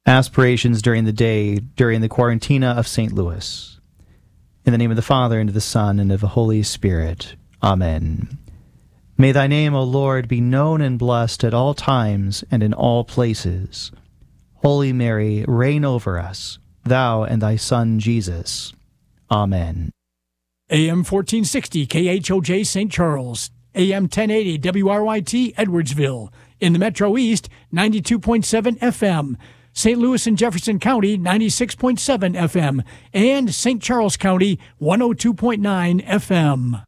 aspirations during the day during the Quarantina of St. Louis. In the name of the Father, and of the Son, and of the Holy Spirit. Amen. May thy name, O Lord, be known and blessed at all times and in all places. Holy Mary, reign over us, thou and thy Son Jesus. Amen. AM 1460 KHOJ St. Charles, AM 1080 WRYT Edwardsville. In the Metro East, 92.7 FM. St. Louis and Jefferson County, 96.7 FM. And St. Charles County, 102.9 FM.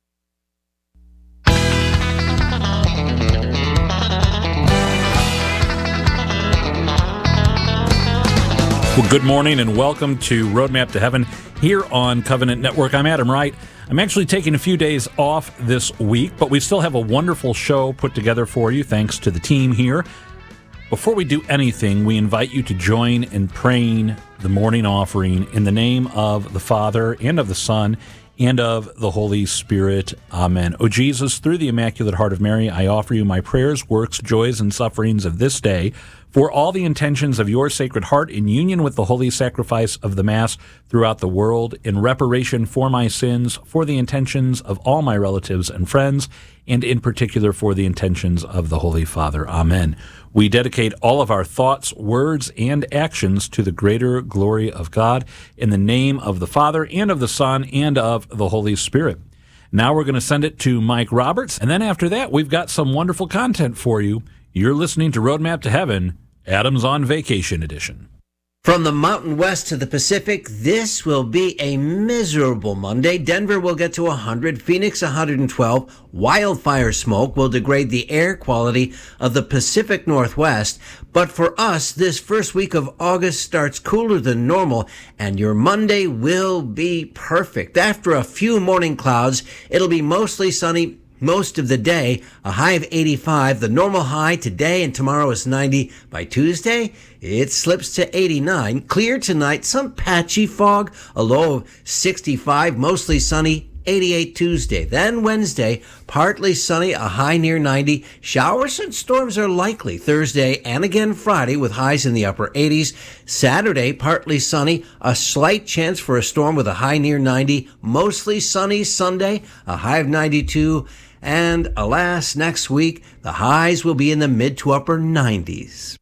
Well, good morning and welcome to Roadmap to Heaven here on Covenant Network. I'm Adam Wright. I'm actually taking a few days off this week, but we still have a wonderful show put together for you, thanks to the team here. Before we do anything, we invite you to join in praying the morning offering in the name of the Father and of the Son and of the Holy Spirit. Amen. O Jesus, through the Immaculate Heart of Mary, I offer you my prayers, works, joys, and sufferings of this day, for all the intentions of your Sacred Heart in union with the holy sacrifice of the Mass throughout the world, in reparation for my sins, for the intentions of all my relatives and friends, and in particular for the intentions of the Holy Father. Amen. We dedicate all of our thoughts, words, and actions to the greater glory of God, in the name of the Father, and of the Son, and of the Holy Spirit. Now we're going to send it to Mike Roberts, and then after that, we've got some wonderful content for you. You're listening to Roadmap to Heaven, Adam's on Vacation edition. From the Mountain West to the Pacific, this will be a miserable Monday. Denver will get to 100, Phoenix 112. Wildfire smoke will degrade the air quality of the Pacific Northwest. But for us, this first week of August starts cooler than normal, and your Monday will be perfect. After a few morning clouds, it'll be mostly sunny most of the day, a high of 85. The normal high today and tomorrow is 90. By Tuesday, it slips to 89. Clear tonight, some patchy fog, a low of 65, mostly sunny, 88 Tuesday. Then Wednesday, partly sunny, a high near 90. Showers and storms are likely Thursday and again Friday with highs in the upper 80s. Saturday, partly sunny, a slight chance for a storm with a high near 90. Mostly sunny Sunday, a high of 92. And alas, next week, the highs will be in the mid to upper 90s.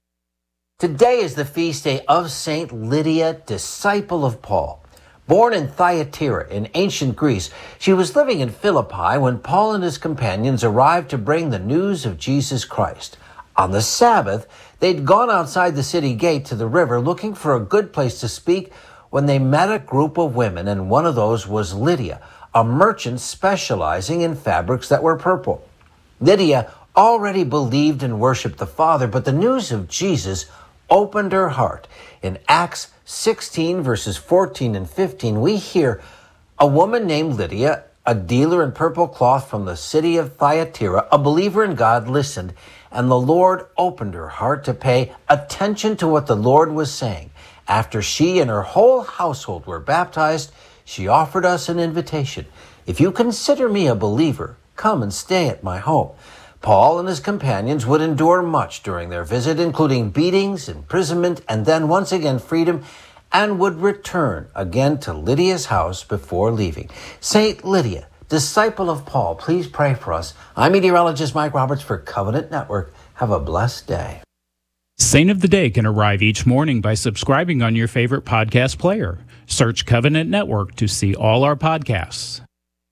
Today is the feast day of Saint Lydia, disciple of Paul. Born in Thyatira in ancient Greece, she was living in Philippi when Paul and his companions arrived to bring the news of Jesus Christ. On the Sabbath, they'd gone outside the city gate to the river looking for a good place to speak when they met a group of women, and one of those was Lydia, a merchant specializing in fabrics that were purple. Lydia already believed and worshiped the Father, but the news of Jesus opened her heart. In Acts 16, verses 14 and 15, we hear a woman named Lydia, a dealer in purple cloth from the city of Thyatira, a believer in God, listened, and the Lord opened her heart to pay attention to what the Lord was saying. After she and her whole household were baptized, she offered us an invitation. If you consider me a believer, come and stay at my home. Paul and his companions would endure much during their visit, including beatings, imprisonment, and then once again freedom, and would return again to Lydia's house before leaving. Saint Lydia, disciple of Paul, please pray for us. I'm meteorologist Mike Roberts for Covenant Network. Have a blessed day. Saint of the Day can arrive each morning by subscribing on your favorite podcast player. Search Covenant Network to see all our podcasts.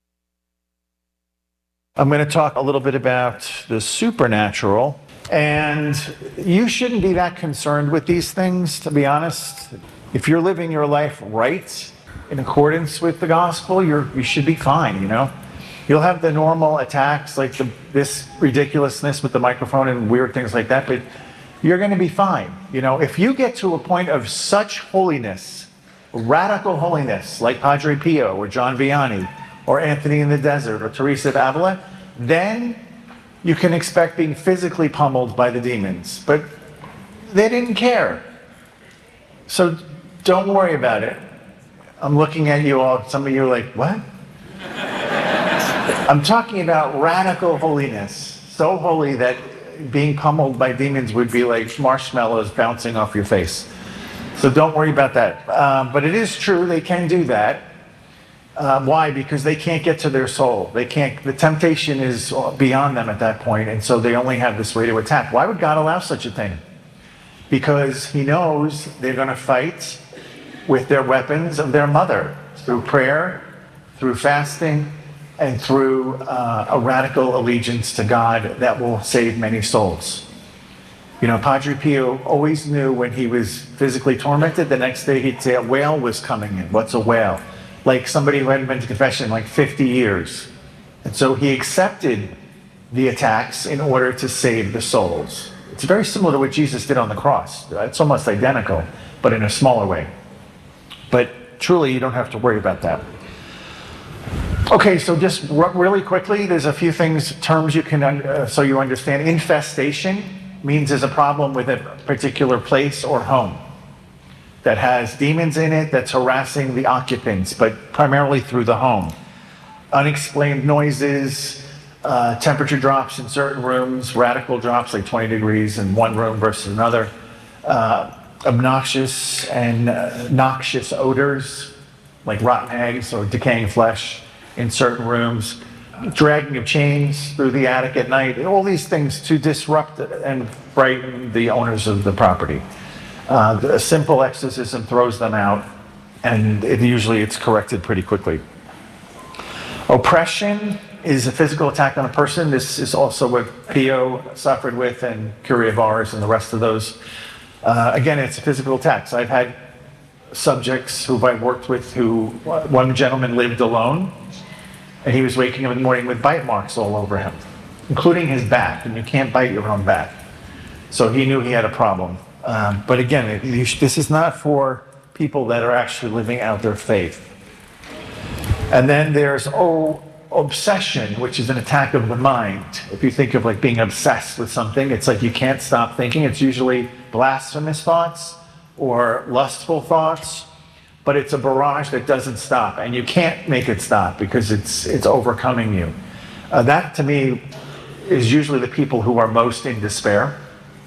I'm going to talk a little bit about the supernatural, and you shouldn't be that concerned with these things, to be honest. If you're living your life right, in accordance with the gospel, you should be fine, you know? You'll have the normal attacks, like this ridiculousness with the microphone and weird things like that, but you're going to be fine. You know, if you get to a point of such holiness, radical holiness, like Padre Pio or John Vianney or Anthony in the Desert or Teresa of Avila, then you can expect being physically pummeled by the demons. But they didn't care. So don't worry about it. I'm looking at you all, some of you are like, what? I'm talking about radical holiness, so holy that being pummeled by demons would be like marshmallows bouncing off your face. So don't worry about that. But it is true, they can do that. Why? Because they can't get to their soul. They can't. The temptation is beyond them at that point, and so they only have this way to attack. Why would God allow such a thing? Because he knows they're going to fight with their weapons of their mother, through prayer, through fasting, and through a radical allegiance to God that will save many souls. You know, Padre Pio always knew when he was physically tormented, the next day he'd say a whale was coming in. What's a whale? Like somebody who hadn't been to confession in like 50 years. And so he accepted the attacks in order to save the souls. It's very similar to what Jesus did on the cross. It's almost identical, but in a smaller way. But truly, you don't have to worry about that. Okay, so just really quickly, there's a few things, terms you can, so you understand. Infestation means there's a problem with a particular place or home that has demons in it that's harassing the occupants, but primarily through the home. Unexplained noises, temperature drops in certain rooms, radical drops like 20 degrees in one room versus another, obnoxious and noxious odors like rotten eggs or decaying flesh in certain rooms, dragging of chains through the attic at night, all these things to disrupt and frighten the owners of the property. A simple exorcism throws them out, and usually it's corrected pretty quickly. Oppression is a physical attack on a person. This is also what Pio suffered with, and Curie of Ars and the rest of those. Again, it's a physical attack. So I've had subjects who I've worked with one gentleman lived alone, and he was waking up in the morning with bite marks all over him, including his back, and you can't bite your own back. So he knew he had a problem. But again, this is not for people that are actually living out their faith. And then there's obsession, which is an attack of the mind. If you think of like being obsessed with something, it's like you can't stop thinking. It's usually blasphemous thoughts or lustful thoughts, but it's a barrage that doesn't stop, and you can't make it stop because it's overcoming you. That to me is usually the people who are most in despair.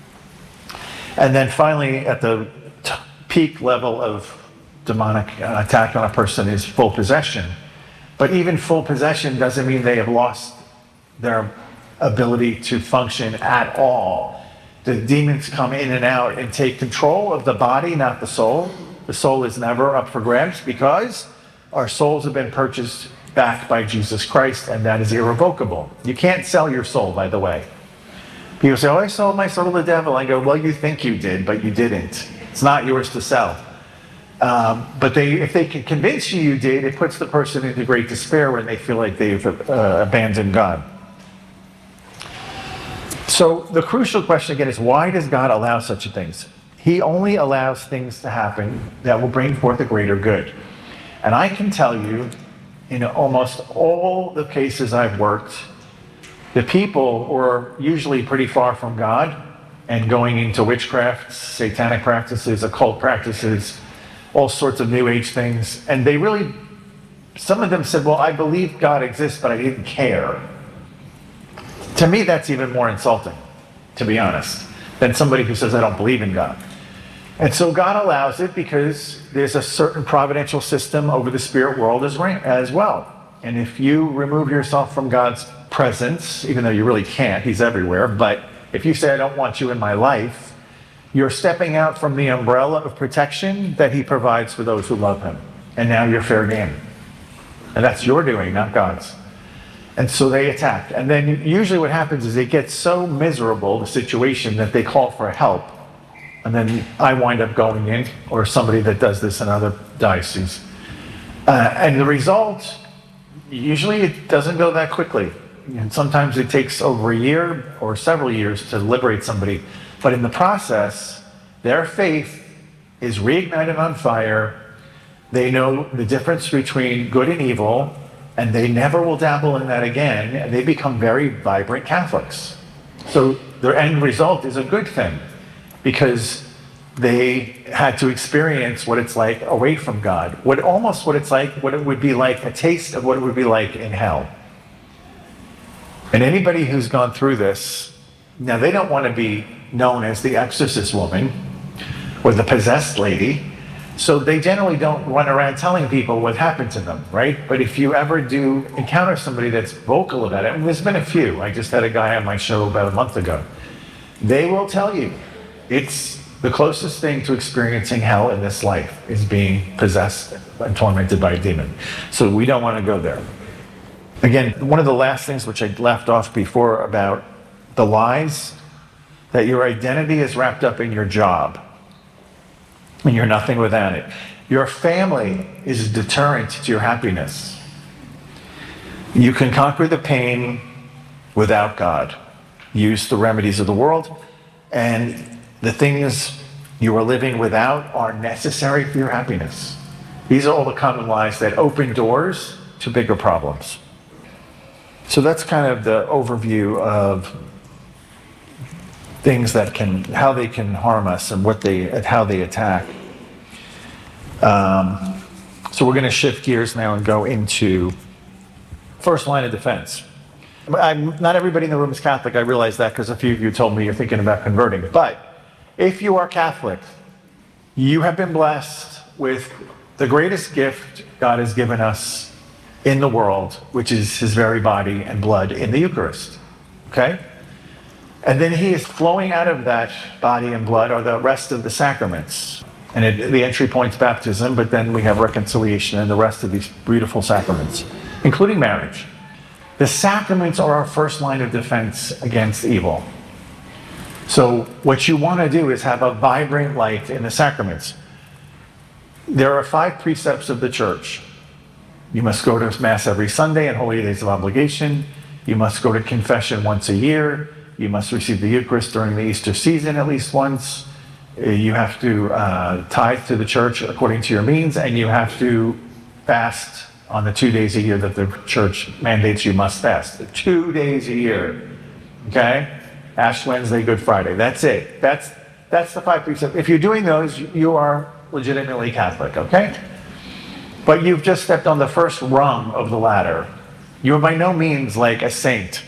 And then finally, at the peak level of demonic attack on a person is full possession. But even full possession doesn't mean they have lost their ability to function at all. The demons come in and out and take control of the body, not the soul. The soul is never up for grabs because our souls have been purchased back by Jesus Christ, and that is irrevocable. You can't sell your soul, by the way. People say, I sold my soul to the devil. I go, well, you think you did, but you didn't. It's not yours to sell. But if they can convince you did, it puts the person into great despair when they feel like they've abandoned God. So the crucial question again is, why does God allow such things? He only allows things to happen that will bring forth a greater good. And I can tell you, in almost all the cases I've worked, the people were usually pretty far from God and going into witchcraft, satanic practices, occult practices, all sorts of New Age things. And they really, some of them said, well, I believe God exists, but I didn't care. To me, that's even more insulting, to be honest, than somebody who says, I don't believe in God. And so God allows it because there's a certain providential system over the spirit world as well. And if you remove yourself from God's presence, even though you really can't, he's everywhere, but if you say, I don't want you in my life, you're stepping out from the umbrella of protection that he provides for those who love him. And now you're fair game. And that's your doing, not God's. And so they attack. And then usually what happens is it gets so miserable, the situation, that they call for help. And then I wind up going in, or somebody that does this in other dioceses. And the result, usually it doesn't go that quickly. And sometimes it takes over a year or several years to liberate somebody. But in the process, their faith is reignited on fire. They know the difference between good and evil, and they never will dabble in that again. And they become very vibrant Catholics. So their end result is a good thing, because they had to experience what it's like away from God, what it would be like, a taste of what it would be like in hell. And anybody who's gone through this, now they don't want to be known as the exorcist woman or the possessed lady. So they generally don't run around telling people what happened to them, right? But if you ever do encounter somebody that's vocal about it, and there's been a few, I just had a guy on my show about a month ago, they will tell you it's the closest thing to experiencing hell in this life is being possessed and tormented by a demon. So we don't want to go there. Again, one of the last things which I left off before about the lies, that your identity is wrapped up in your job and you're nothing without it. Your family is a deterrent to your happiness. You can conquer the pain without God. Use the remedies of the world, and the things you are living without are necessary for your happiness. These are all the common lies that open doors to bigger problems. So that's kind of the overview of things that how they can harm us and how they attack. So we're going to shift gears now and go into first line of defense. Not everybody in the room is Catholic. I realize that because a few of you told me you're thinking about converting. But if you are Catholic, you have been blessed with the greatest gift God has given us in the world, which is his very body and blood in the Eucharist. Okay? And then he is flowing out of that body and blood are the rest of the sacraments. And the entry point's baptism, but then we have reconciliation and the rest of these beautiful sacraments, including marriage. The sacraments are our first line of defense against evil. So what you want to do is have a vibrant life in the sacraments. There are 5 precepts of the church. You must go to Mass every Sunday and holy days of obligation. You must go to confession once a year. You must receive the Eucharist during the Easter season at least once. You have to tithe to the church according to your means, and you have to fast on the 2 days a year that the church mandates you must fast. 2 days a year, okay? Ash Wednesday, Good Friday. That's it. That's the 5 precepts. If you're doing those, you are legitimately Catholic, okay? But you've just stepped on the first rung of the ladder. You're by no means like a saint.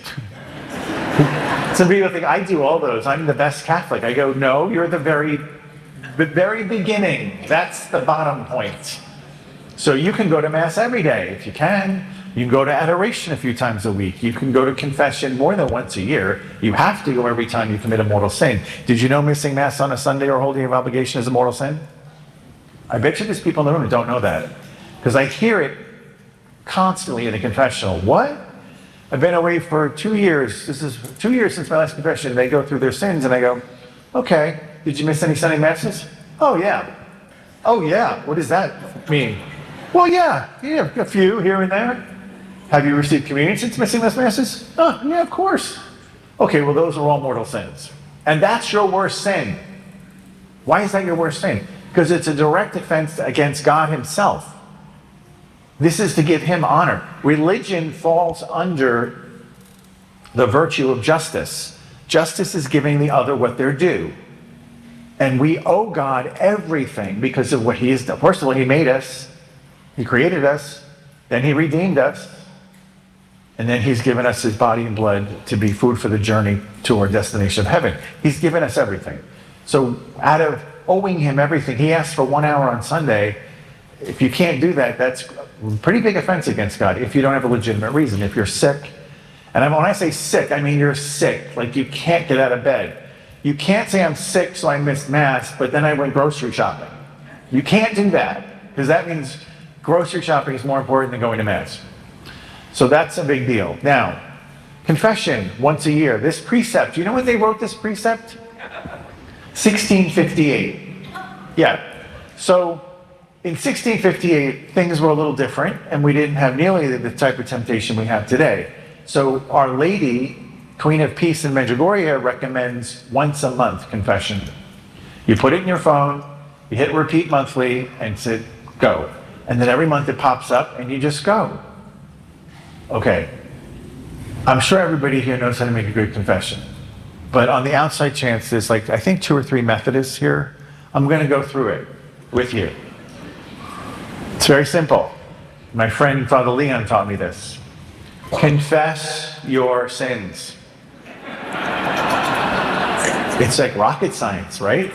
Some people think, I do all those. I'm the best Catholic. I go, no, you're the very beginning. That's the bottom point. So you can go to Mass every day if you can. You can go to adoration a few times a week. You can go to confession more than once a year. You have to go every time you commit a mortal sin. Did you know missing Mass on a Sunday or holy day of obligation is a mortal sin? I bet you there's people in the room who don't know that. Because I hear it constantly in the confessional. What? I've been away for 2 years. This is 2 years since my last confession. They go through their sins and I go, okay, did you miss any Sunday Masses? Oh, yeah. Oh, yeah. What does that mean? Well, yeah, a few here and there. Have you received communion since missing those Masses? Oh, yeah, of course. Okay, well, those are all mortal sins. And that's your worst sin. Why is that your worst sin? Because it's a direct offense against God himself. This is to give him honor. Religion falls under the virtue of justice. Justice is giving the other what they're due. And we owe God everything because of what he has done. First of all, he made us. He created us. Then he redeemed us. And then he's given us his body and blood to be food for the journey to our destination of heaven. He's given us everything. So out of owing him everything, he asked for 1 hour on Sunday. If you can't do that, that's a pretty big offense against God if you don't have a legitimate reason. If you're sick, and when I say sick, I mean you're sick, like you can't get out of bed. You can't say I'm sick so I missed Mass, but then I went grocery shopping. You can't do that, because that means grocery shopping is more important than going to Mass. So that's a big deal. Now, confession once a year. This precept, do you know when they wrote this precept? 1658. Yeah. So in 1658, things were a little different, and we didn't have nearly the type of temptation we have today. So Our Lady, Queen of Peace in Medjugorje, recommends once a month confession. You put it in your phone, you hit repeat monthly, and say, go. And then every month it pops up, and you just go. Okay. I'm sure everybody here knows how to make a good confession. But on the outside chance, there's I think 2 or 3 Methodists here. I'm going to go through it with you. It's very simple. My friend Father Leon taught me this. Confess your sins. It's like rocket science, right?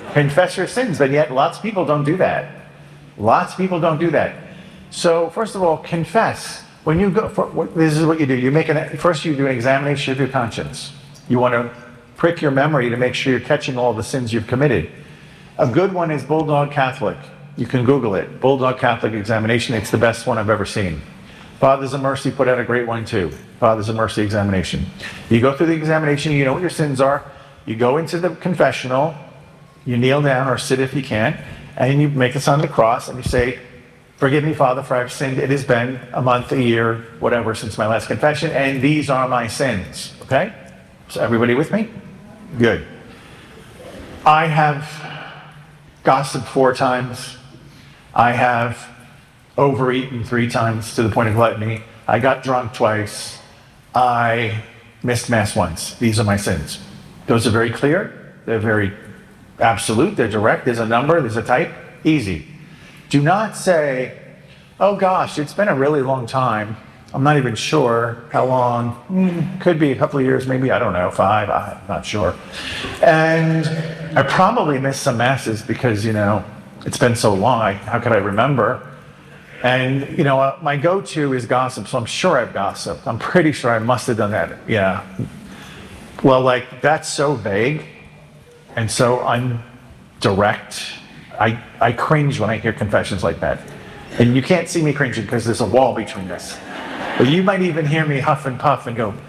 Confess your sins, but yet lots of people don't do that. Lots of people don't do that. So first of all, confess. When you go, this is what you do. First you do an examination of your conscience. You want to prick your memory to make sure you're catching all the sins you've committed. A good one is Bulldog Catholic. You can Google it. Bulldog Catholic examination. It's the best one I've ever seen. Fathers of Mercy put out a great one too. Fathers of Mercy examination. You go through the examination, you know what your sins are. You go into the confessional, you kneel down or sit if you can, and you make a sign of the cross and you say, forgive me, Father, for I've sinned. It has been a month, a year, whatever, since my last confession, and these are my sins. Okay? So everybody with me? Good. I have gossiped 4 times. I have overeaten 3 times to the point of gluttony. I got drunk twice. I missed Mass once. These are my sins. Those are very clear. They're very absolute. They're direct. There's a number. There's a type. Easy. Do not say, oh gosh, it's been a really long time. I'm not even sure how long. Could be a couple of years, maybe, I don't know, 5, I'm not sure. And I probably missed some Masses because, it's been so long. How could I remember? And, my go-to is gossip, so I'm sure I've gossiped. I'm pretty sure I must have done that. Yeah. Well, that's so vague and so undirect. I cringe when I hear confessions like that. And you can't see me cringing because there's a wall between us. But you might even hear me huff and puff and go,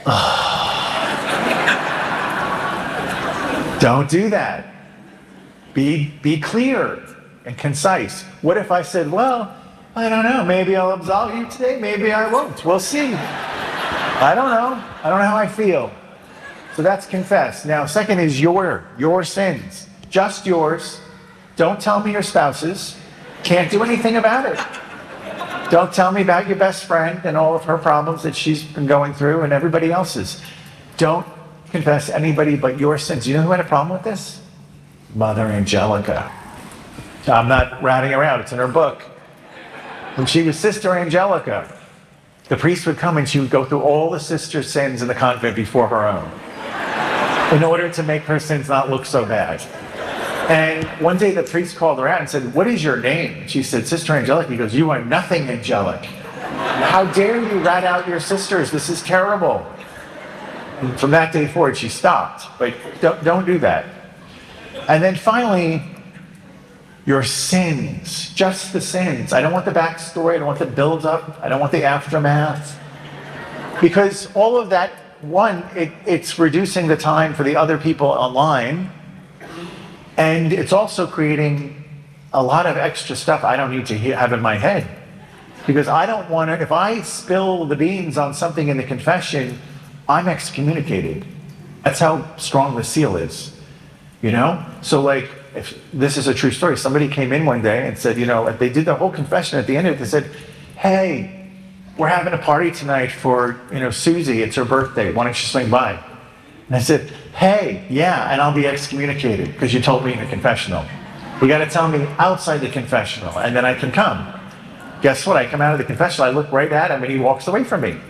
oh. Don't do that. Be clear and concise. What if I said, well, I don't know, maybe I'll absolve you today, maybe I won't. We'll see. I don't know. I don't know how I feel. So that's confess. Now, second is your sins. Just yours. Don't tell me your spouse's. Can't do anything about it. Don't tell me about your best friend and all of her problems that she's been going through and everybody else's. Don't confess anybody but your sins. You know who had a problem with this? Mother Angelica. I'm not ratting her out. It's in her book. When she was Sister Angelica, the priest would come and she would go through all the sisters' sins in the convent before her own in order to make her sins not look so bad. And one day the priest called her out and said, what is your name? She said, Sister Angelica. He goes, you are nothing angelic. How dare you rat out your sisters? This is terrible. And from that day forward, she stopped. But don't do that. And then finally, your sins, just the sins. I don't want the backstory. I don't want the build-up. I don't want the aftermath. Because all of that, one, it's reducing the time for the other people online. And it's also creating a lot of extra stuff I don't need to have in my head. Because I don't want to, if I spill the beans on something in the confession, I'm excommunicated. That's how strong the seal is. So if this is a true story, somebody came in one day and said, they did the whole confession at the end of it. They said, hey, we're having a party tonight for, Susie. It's her birthday. Why don't you swing by? And I said, hey, yeah, and I'll be excommunicated because you told me in the confessional. You got to tell me outside the confessional, and then I can come. Guess what? I come out of the confessional, I look right at him, and he walks away from me.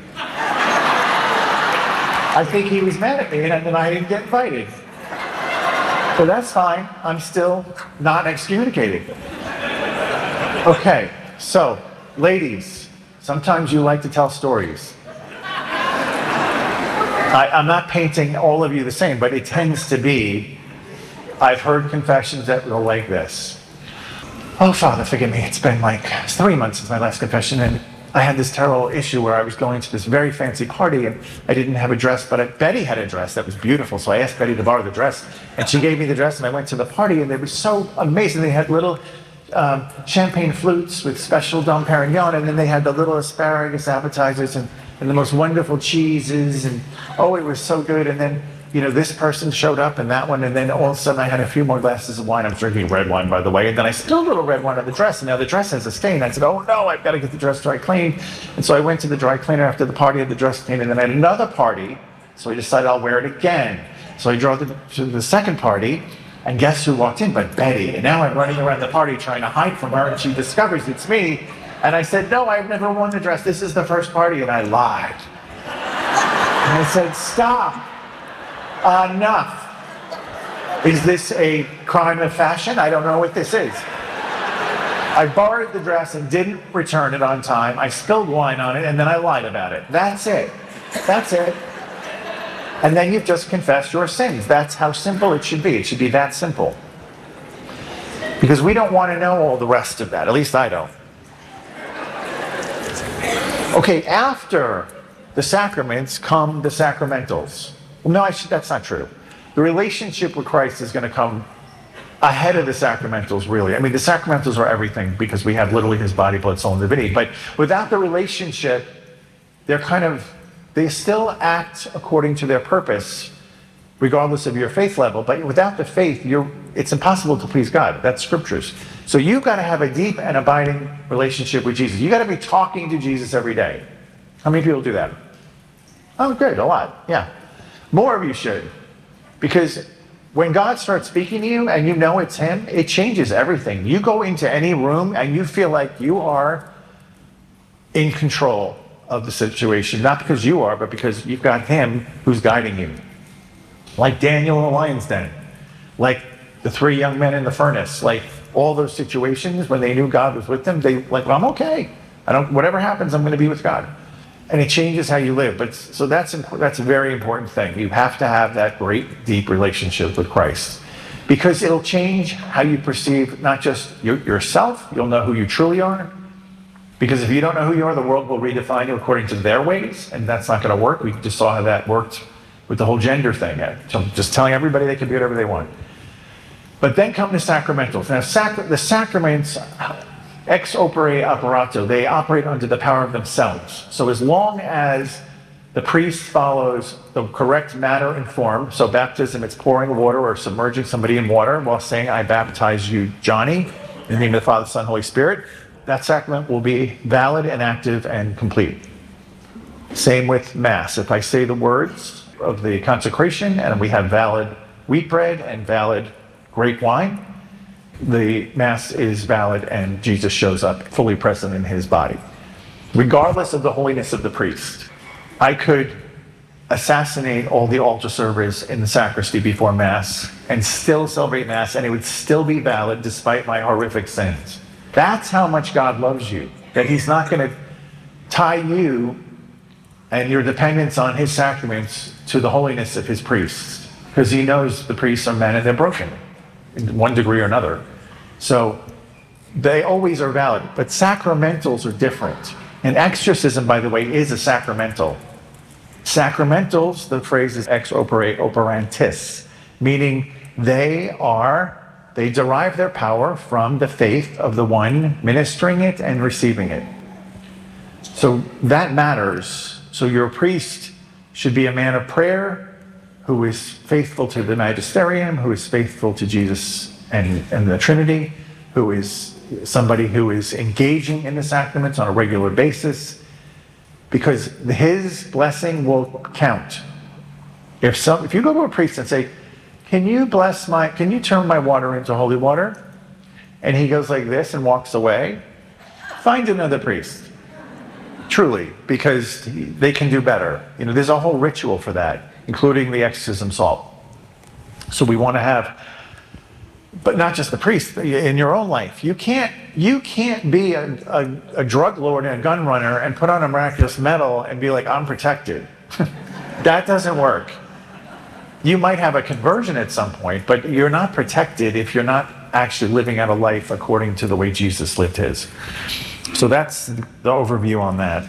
I think he was mad at me, and then I didn't get invited. So that's fine. I'm still not excommunicated. Okay, so, ladies, sometimes you like to tell stories. I'm not painting all of you the same, but it tends to be, I've heard confessions that go like this. Oh, Father, forgive me. It's been 3 months since my last confession, and I had this terrible issue where I was going to this very fancy party, and I didn't have a dress, but Betty had a dress that was beautiful, so I asked Betty to borrow the dress, and she gave me the dress, and I went to the party, and they were so amazing. They had little champagne flutes with special Dom Perignon, and then they had the little asparagus appetizers, and the most wonderful cheeses, and it was so good. And then, this person showed up and that one, and then all of a sudden I had a few more glasses of wine. I'm drinking red wine, by the way, and then I spilled a little red wine on the dress, and now the dress has a stain. I said, oh no, I've got to get the dress dry cleaned. And so I went to the dry cleaner after the party, had the dress cleaned, and then I had another party, so I decided I'll wear it again. So I drove to the second party, and guess who walked in but Betty? And now I'm running around the party trying to hide from her, and she discovers it's me. And I said, no, I've never worn the dress. This is the first party. And I lied. And I said, stop. Enough. Is this a crime of fashion? I don't know what this is. I borrowed the dress and didn't return it on time. I spilled wine on it and then I lied about it. That's it. That's it. And then you've just confessed your sins. That's how simple it should be. It should be that simple. Because we don't want to know all the rest of that. At least I don't. Okay, after the sacraments come the sacramentals. No, that's not true. The relationship with Christ is going to come ahead of the sacramentals, really. I mean, the sacramentals are everything because we have literally his body, blood, soul, and divinity. But without the relationship, they still act according to their purpose, regardless of your faith level. But without the faith, it's impossible to please God. That's scriptures. So you've got to have a deep and abiding relationship with Jesus. You've got to be talking to Jesus every day. How many people do that? Oh, good, a lot, yeah. More of you should. Because when God starts speaking to you and you know it's him, it changes everything. You go into any room and you feel like you are in control of the situation. Not because you are, but because you've got him who's guiding you. Like Daniel in the lion's den. Like the 3 young men in the furnace. Like all those situations when they knew God was with them, they well, I'm okay. Whatever happens, I'm going to be with God. And it changes how you live. So that's a very important thing. You have to have that great, deep relationship with Christ. Because it'll change how you perceive not just yourself, you'll know who you truly are. Because if you don't know who you are, the world will redefine you according to their ways, and that's not going to work. We just saw how that worked with the whole gender thing. Just telling everybody they can be whatever they want. But then come the sacramentals. Now, the sacraments, ex opere operato, they operate under the power of themselves. So as long as the priest follows the correct manner and form, so baptism, it's pouring water or submerging somebody in water while saying, I baptize you, Johnny, in the name of the Father, Son, Holy Spirit, that sacrament will be valid and active and complete. Same with Mass. If I say the words of the consecration and we have valid wheat bread and valid grape wine, the Mass is valid and Jesus shows up fully present in his body. Regardless of the holiness of the priest, I could assassinate all the altar servers in the sacristy before Mass and still celebrate Mass, and it would still be valid despite my horrific sins. That's how much God loves you, that he's not going to tie you and your dependence on his sacraments to the holiness of his priests, because he knows the priests are men and they're broken in one degree or another. So they always are valid, but sacramentals are different. And exorcism, by the way, is a sacramental. Sacramentals, the phrase is ex opere operantis, meaning they derive their power from the faith of the one ministering it and receiving it. So that matters. So your priest should be a man of prayer who is faithful to the magisterium, who is faithful to Jesus and the Trinity, who is somebody who is engaging in the sacraments on a regular basis, because his blessing will count. If you go to a priest and say, can you turn my water into holy water? And he goes like this and walks away, find another priest. Truly, because they can do better. There's a whole ritual for that, including the exorcism salt. So we want to have, but not just the priest, in your own life. You can't be a drug lord and a gun runner and put on a miraculous medal and be like, I'm protected. That doesn't work. You might have a conversion at some point, but you're not protected if you're not actually living out a life according to the way Jesus lived his. So that's the overview on that.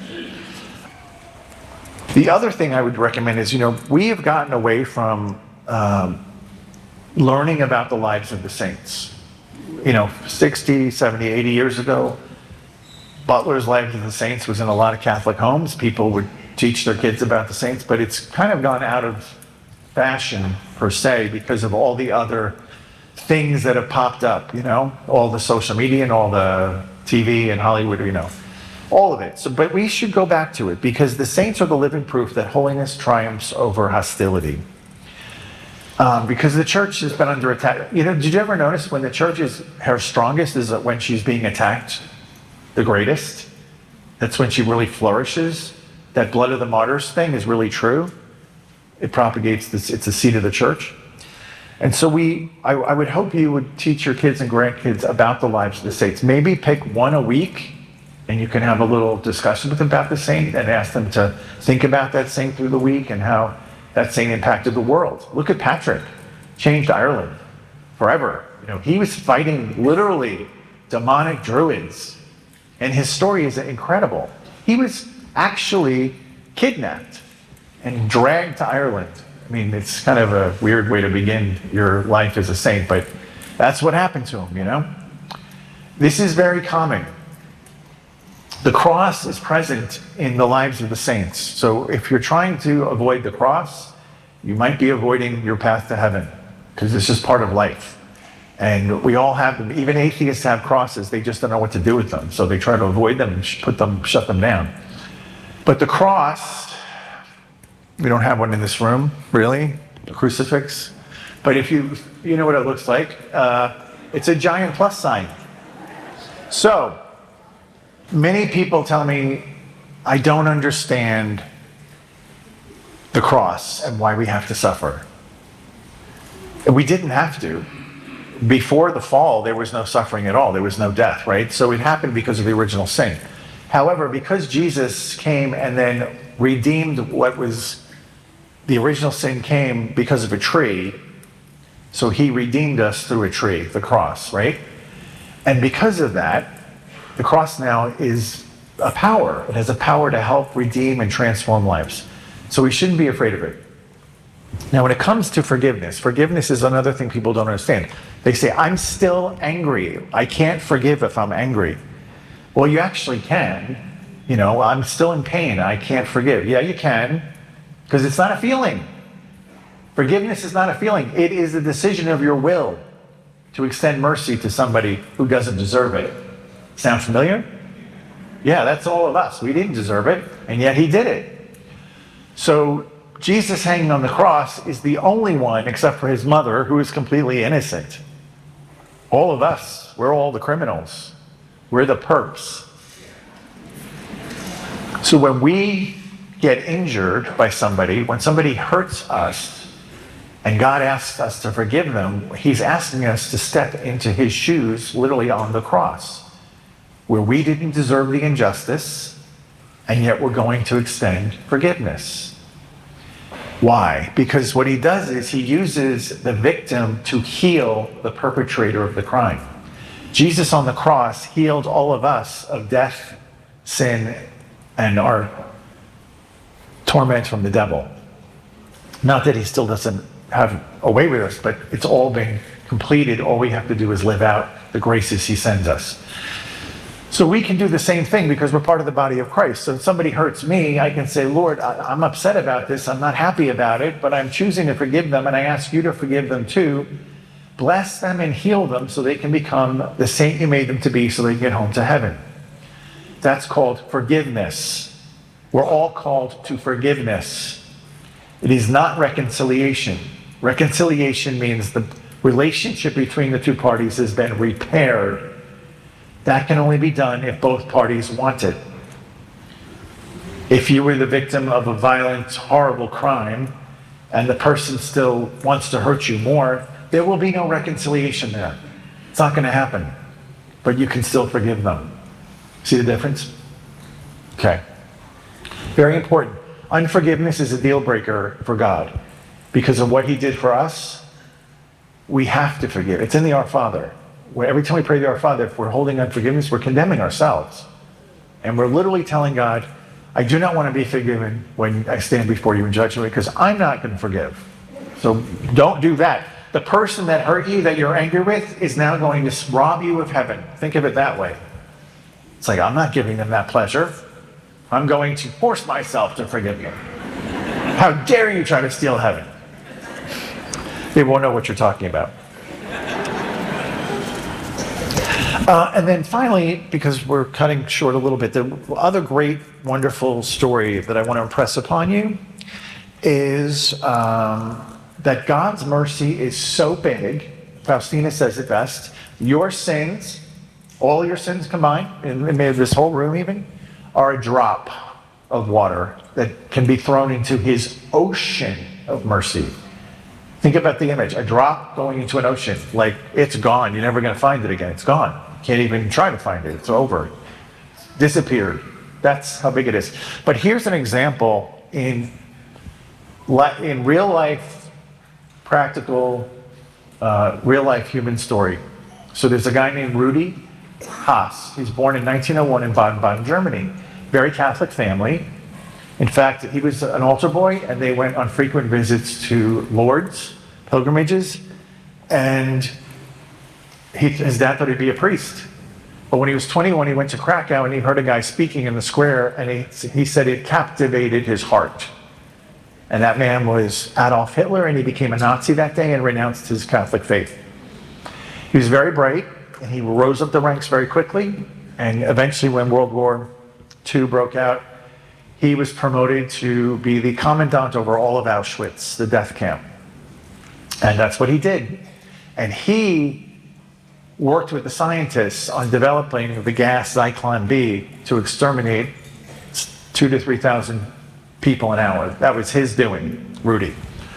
The other thing I would recommend is, we have gotten away from learning about the lives of the saints. 60, 70, 80 years ago, Butler's Lives of the Saints was in a lot of Catholic homes. People would teach their kids about the saints, but it's kind of gone out of fashion, per se, because of all the other things that have popped up, all the social media and all the TV and Hollywood, all of it. But we should go back to it, because the saints are the living proof that holiness triumphs over hostility. Because the church has been under attack. Did you ever notice when the church is her strongest is when she's being attacked the greatest? That's when she really flourishes. That blood of the martyrs thing is really true. It propagates it's the seed of the church. And so I would hope you would teach your kids and grandkids about the lives of the saints. Maybe pick one a week, and you can have a little discussion with them about the saint and ask them to think about that saint through the week and how that saint impacted the world. Look at Patrick, changed Ireland forever. He was fighting literally demonic druids, and his story is incredible. He was actually kidnapped and dragged to Ireland. I mean, it's kind of a weird way to begin your life as a saint, but that's what happened to him, This is very common. The cross is present in the lives of the saints. So if you're trying to avoid the cross, you might be avoiding your path to heaven, because it's just part of life. And we all have them. Even atheists have crosses. They just don't know what to do with them. So they try to avoid them and shut them down. But the cross, we don't have one in this room, really, a crucifix. But if you know what it looks like, it's a giant plus sign. So many people tell me, I don't understand the cross and why we have to suffer. And we didn't have to. Before the fall, there was no suffering at all. There was no death, right? So it happened because of the original sin. However, because Jesus came and then redeemed what was the original sin, came because of a tree. So he redeemed us through a tree, the cross, right? And because of that, the cross now is a power. It has a power to help redeem and transform lives. So we shouldn't be afraid of it. Now, when it comes to forgiveness, forgiveness is another thing people don't understand. They say, I'm still angry. I can't forgive if I'm angry. Well, you actually can. I'm still in pain. I can't forgive. Yeah, you can, because it's not a feeling. Forgiveness is not a feeling. It is a decision of your will to extend mercy to somebody who doesn't deserve it. Sound familiar? Yeah, that's all of us. We didn't deserve it, and yet he did it. So Jesus hanging on the cross is the only one, except for his mother, who is completely innocent. All of us, we're all the criminals. We're the perps. So when we get injured by somebody, when somebody hurts us, and God asks us to forgive them, he's asking us to step into his shoes, literally on the cross, where we didn't deserve the injustice, and yet we're going to extend forgiveness. Why? Because what he does is he uses the victim to heal the perpetrator of the crime. Jesus on the cross healed all of us of death, sin, and our torment from the devil. Not that he still doesn't have a way with us, but it's all been completed. All we have to do is live out the graces he sends us. So we can do the same thing because we're part of the body of Christ. So if somebody hurts me, I can say, Lord, I'm upset about this. I'm not happy about it, but I'm choosing to forgive them, and I ask you to forgive them too. Bless them and heal them so they can become the saint you made them to be so they can get home to heaven. That's called forgiveness. We're all called to forgiveness. It is not reconciliation. Reconciliation means the relationship between the two parties has been repaired. That can only be done if both parties want it. If you were the victim of a violent, horrible crime, and the person still wants to hurt you more, there will be no reconciliation there. It's not going to happen. But you can still forgive them. See the difference? Okay. Very important. Unforgiveness is a deal breaker for God. Because of what he did for us, we have to forgive. It's in the Our Father. Where every time we pray the Our Father, if we're holding unforgiveness, we're condemning ourselves. And we're literally telling God, I do not want to be forgiven when I stand before you in judgment because I'm not going to forgive. So don't do that. The person that hurt you, that you're angry with, is now going to rob you of heaven. Think of it that way. It's like, I'm not giving them that pleasure. I'm going to force myself to forgive you. How dare you try to steal heaven? They won't know what you're talking about. And then finally, because we're cutting short a little bit, the other great, wonderful story that I want to impress upon you is that God's mercy is so big. Faustina says it best. Your sins, all your sins combined, in this whole room even, are a drop of water that can be thrown into his ocean of mercy. Think about the image, a drop going into an ocean, like it's gone. You're never going to find it again. It's gone. Can't even try to find it. It's over. Disappeared. That's how big it is. But here's an example in real life, practical, real life human story. So there's a guy named Rudi Haas. He's born in 1901 in Baden-Baden, Germany. Very Catholic family. In fact, he was an altar boy, and they went on frequent visits to Lourdes, pilgrimages, and his dad thought he'd be a priest. But when he was 21, he went to Krakow, and he heard a guy speaking in the square, and he said it captivated his heart. And that man was Adolf Hitler, and he became a Nazi that day and renounced his Catholic faith. He was very bright, and he rose up the ranks very quickly, and eventually when World War II broke out, he was promoted to be the commandant over all of Auschwitz, the death camp. And that's what he did. And he worked with the scientists on developing the gas Zyklon B to exterminate 2,000 to 3,000 people an hour. That was his doing, Rudi.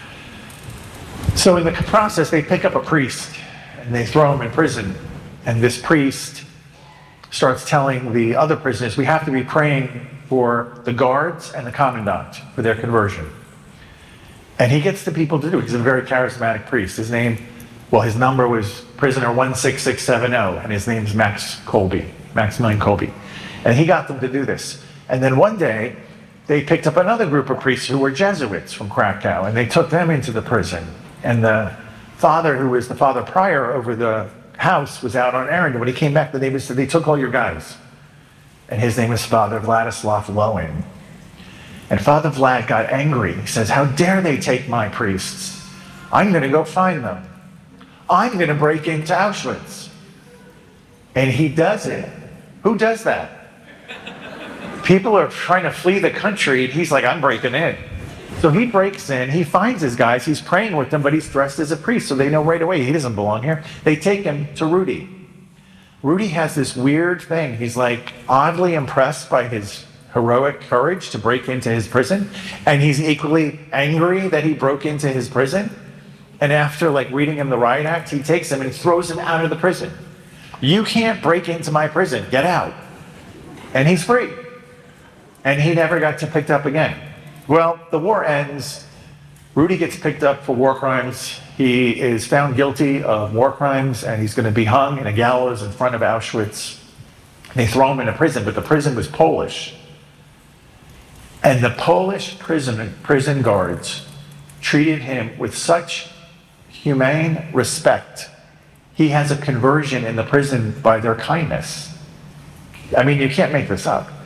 So in the process, they pick up a priest and they throw him in prison. And this priest starts telling the other prisoners, we have to be praying for the guards and the commandant for their conversion. And he gets the people to do it. He's a very charismatic priest. His number was prisoner 16670, and his name's Maximilian Kolbe. And he got them to do this. And then one day, they picked up another group of priests who were Jesuits from Krakow, and they took them into the prison. And the father, who was the father prior over the house, was out on errand. And when he came back, the neighbors said, they took all your guys. And his name is Father Vladislav Lowen. And Father Vlad got angry. He says, how dare they take my priests? I'm going to go find them. I'm going to break into Auschwitz. And he does it. Who does that? People are trying to flee the country, and he's like, I'm breaking in. So he breaks in, he finds his guys, he's praying with them, but he's dressed as a priest, so they know right away he doesn't belong here. They take him to Rudi. Rudi has this weird thing. He's like oddly impressed by his heroic courage to break into his prison, and he's equally angry that he broke into his prison. And after reading him the riot act, he takes him and throws him out of the prison. You can't break into my prison, get out. And he's free. And he never got picked up again. Well, the war ends. Rudi gets picked up for war crimes. He is found guilty of war crimes, and he's going to be hung in a gallows in front of Auschwitz. They throw him in a prison, but the prison was Polish. And the Polish prison guards treated him with such humane respect. He has a conversion in the prison by their kindness. I mean, you can't make this up.